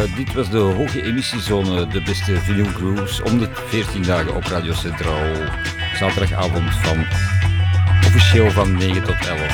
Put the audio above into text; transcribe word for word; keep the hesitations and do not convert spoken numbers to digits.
dit was de hoge emissiezone, de beste vinyl grooves om de veertien dagen op Radio Centraal. Zaterdagavond van officieel van negen tot elf.